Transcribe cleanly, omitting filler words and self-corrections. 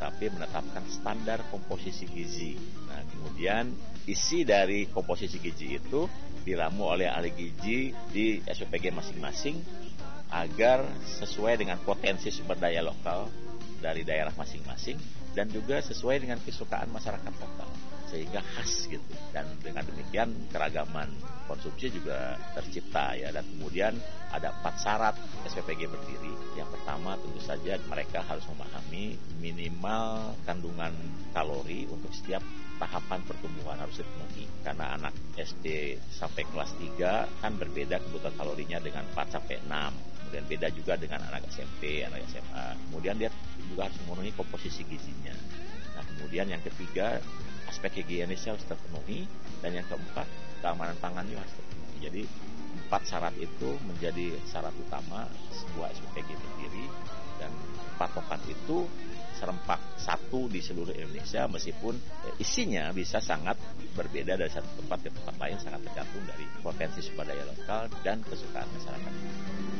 tetapi menetapkan standar komposisi gizi. Nah, kemudian isi dari komposisi gizi itu diramu oleh ahli gizi di SPPG masing-masing agar sesuai dengan potensi sumber daya lokal dari daerah masing-masing dan juga sesuai dengan kesukaan masyarakat lokal sehingga khas gitu. Dan dengan demikian keragaman konsumsi juga tercipta ya. Dan kemudian ada 4 syarat SPPG berdiri. Yang pertama tentu saja mereka harus memahami minimal kandungan kalori untuk setiap tahapan pertumbuhan harus dipenuhi. Karena anak SD sampai kelas 3 kan berbeda kebutuhan kalorinya dengan 4 sampai 6. Kemudian beda juga dengan anak SMP, anak SMA. Kemudian dia juga harus memenuhi komposisi gizinya. Nah, kemudian yang ketiga, aspek higienisnya harus terpenuhi. Dan yang keempat, keamanan pangan juga harus terpenuhi. Jadi 4 syarat itu menjadi syarat utama sebuah SPPG berdiri. Dan 4 tempat itu serempak satu di seluruh Indonesia, meskipun isinya bisa sangat berbeda dari satu tempat ke tempat lain, sangat tergantung dari potensi sumber daya lokal dan kesukaan masyarakat.